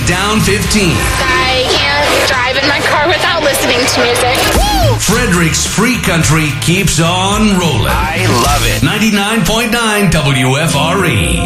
down 15. I can't drive in my car without listening to music. Woo! Frederick's Free Country keeps on rolling. I love it. 99.9 WFRE.